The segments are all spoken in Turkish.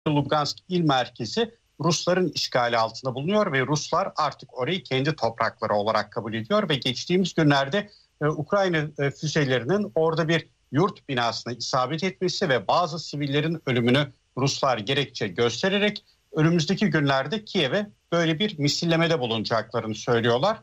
Lugansk il merkezi Rusların işgali altında bulunuyor ve Ruslar artık orayı kendi toprakları olarak kabul ediyor ve geçtiğimiz günlerde Ukrayna füzelerinin orada bir yurt binasına isabet etmesi ve bazı sivillerin ölümünü Ruslar gerekçe göstererek önümüzdeki günlerde Kiev'e böyle bir misillemede bulunacaklarını söylüyorlar.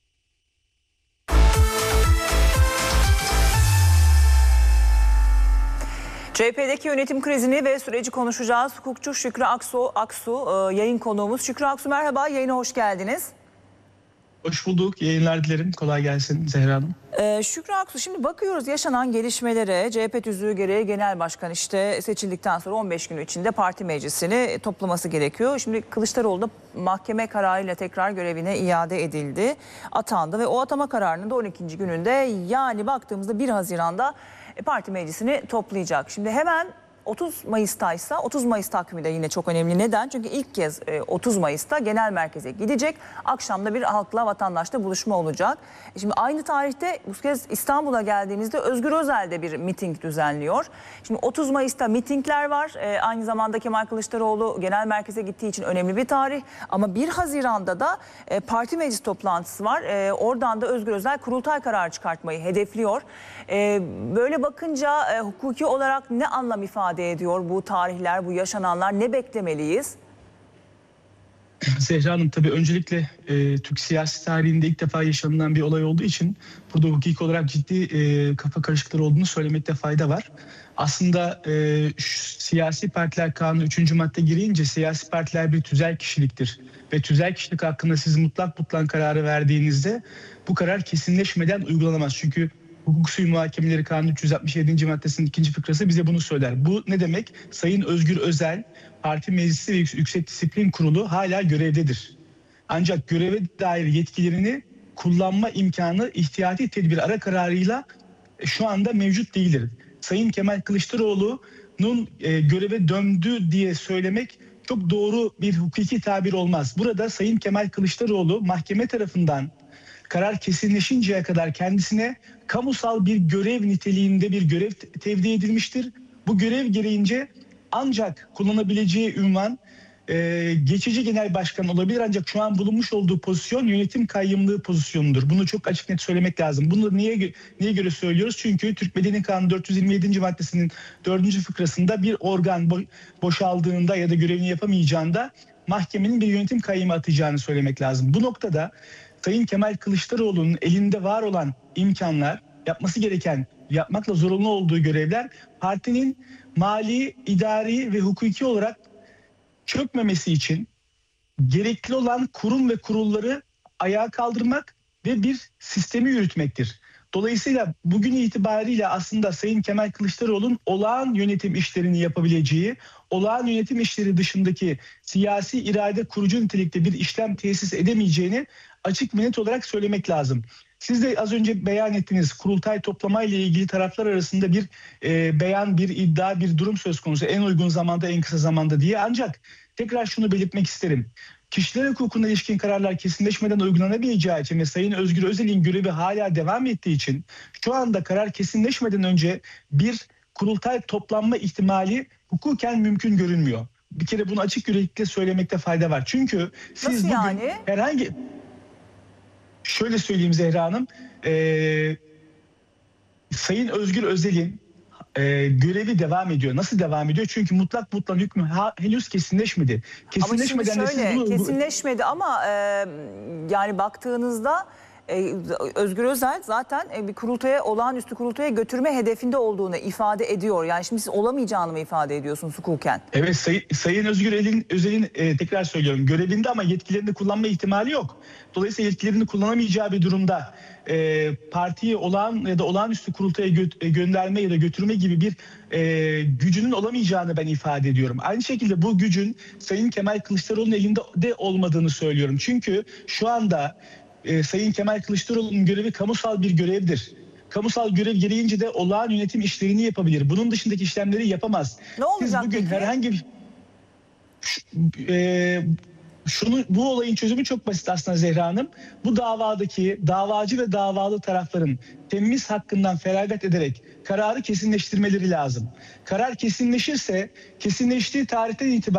CHP'deki yönetim krizini ve süreci konuşacağız. Hukukçu Şükrü Aksu yayın konuğumuz. Şükrü Aksu merhaba, yayına hoş geldiniz. Hoş bulduk, yayınlar dilerim. Kolay gelsin Zehra Hanım. Şükrü Aksu, şimdi bakıyoruz yaşanan gelişmelere. CHP tüzüğü gereği genel başkan seçildikten sonra 15 gün içinde parti meclisini toplaması gerekiyor. Şimdi Kılıçdaroğlu da mahkeme kararıyla tekrar görevine iade edildi, atandı ve o atama kararının da 12. gününde, yani baktığımızda 1 Haziran'da parti meclisini toplayacak. Şimdi hemen 30 Mayıs'taysa 30 Mayıs takvimi de yine çok önemli. Neden? Çünkü ilk kez 30 Mayıs'ta genel merkeze gidecek. Akşamda bir halkla, vatandaşla buluşma olacak. Şimdi aynı tarihte bu kez İstanbul'a geldiğimizde Özgür Özel de bir miting düzenliyor. Şimdi 30 Mayıs'ta mitingler var. Aynı zamanda Kemal Kılıçdaroğlu genel merkeze gittiği için önemli bir tarih. Ama 1 Haziran'da da parti meclis toplantısı var. Oradan da Özgür Özel kurultay kararı çıkartmayı hedefliyor. Böyle bakınca hukuki olarak ne anlam ifade ediyor bu tarihler, bu yaşananlar? Ne beklemeliyiz? Zehra Hanım, tabii öncelikle Türk siyasi tarihinde ilk defa yaşanılan bir olay olduğu için burada hukuki olarak ciddi kafa karışıklığı olduğunu söylemekte fayda var. Aslında siyasi partiler kanunu 3. madde girince siyasi partiler bir tüzel kişiliktir. Ve tüzel kişilik hakkında siz mutlak kararı verdiğinizde bu karar kesinleşmeden uygulanamaz. Çünkü Hukuk Suyu Muhakemeleri Kanunu 367. maddesinin 2. fıkrası bize bunu söyler. Bu ne demek? Sayın Özgür Özel, Parti Meclisi ve Yüksek Disiplin Kurulu hala görevdedir. Ancak göreve dair yetkilerini kullanma imkanı ihtiyati tedbir ara kararıyla şu anda mevcut değildir. Sayın Kemal Kılıçdaroğlu'nun göreve döndü diye söylemek çok doğru bir hukuki tabir olmaz. Burada Sayın Kemal Kılıçdaroğlu mahkeme tarafından karar kesinleşinceye kadar kendisine kamusal bir görev niteliğinde bir görev tevdi edilmiştir. Bu görev gereğince ancak kullanabileceği ünvan geçici genel başkan olabilir, ancak şu an bulunmuş olduğu pozisyon yönetim kayyımlığı pozisyonudur. Bunu çok açık net söylemek lazım. Bunu niye göre söylüyoruz? Çünkü Türk Medeni Kanunu 427. maddesinin 4. fıkrasında bir organ boşaldığında ya da görevini yapamayacağında mahkemenin bir yönetim kayyımı atacağını söylemek lazım. Bu noktada Sayın Kemal Kılıçdaroğlu'nun elinde var olan imkanlar, yapması gereken, yapmakla zorunlu olduğu görevler partinin mali, idari ve hukuki olarak çökmemesi için gerekli olan kurum ve kurulları ayağa kaldırmak ve bir sistemi yürütmektir. Dolayısıyla bugün itibariyle aslında Sayın Kemal Kılıçdaroğlu'nun olağan yönetim işlerini yapabileceği, olağan yönetim işleri dışındaki siyasi irade kurucu nitelikte bir işlem tesis edemeyeceğini açık ve net olarak söylemek lazım. Siz de az önce beyan ettiniz, kurultay toplamayla ilgili taraflar arasında bir beyan, bir iddia, bir durum söz konusu. En uygun zamanda, en kısa zamanda diye. Ancak tekrar şunu belirtmek isterim. Kişiler hukukuna ilişkin kararlar kesinleşmeden uygulanamayacağı için ve Sayın Özgür Özel'in görevi hala devam ettiği için şu anda karar kesinleşmeden önce bir kurultay toplanma ihtimali hukuken mümkün görünmüyor. Bir kere bunu açık yüreklilikle söylemekte fayda var. Çünkü siz nasıl bugün yani? herhangi... Şöyle söyleyeyim Zehra Hanım, Sayın Özgür Özel'in görevi devam ediyor. Nasıl devam ediyor? Çünkü mutlak hükmü henüz kesinleşmedi. Kesinleşmeden ama şimdi şöyle, kesinleşmedi ama yani baktığınızda Özgür Özel zaten bir kurultaya, olağanüstü kurultaya götürme hedefinde olduğunu ifade ediyor. Yani şimdi siz olamayacağını mı ifade ediyorsunuz hukuken? Evet, Sayın Özgür Özel'in tekrar söylüyorum görevinde ama yetkilerini kullanma ihtimali yok. Dolayısıyla yetkilerini kullanamayacağı bir durumda partiyi olağan ya da olağanüstü kurultaya gönderme ya da götürme gibi bir gücünün olamayacağını ben ifade ediyorum. Aynı şekilde bu gücün Sayın Kemal Kılıçdaroğlu'nun elinde de olmadığını söylüyorum. Çünkü şu anda Sayın Kemal Kılıçdaroğlu'nun görevi kamusal bir görevdir. Kamusal görev gereğince de olağan yönetim işlerini yapabilir. Bunun dışındaki işlemleri yapamaz. Ne olacak siz bugün peki? herhangi bir Bu olayın çözümü çok basit aslında Zehra Hanım. Bu davadaki davacı ve davalı tarafların temiz hakkından feragat ederek kararı kesinleştirmeleri lazım. Karar kesinleşirse kesinleştiği tarihten itibaren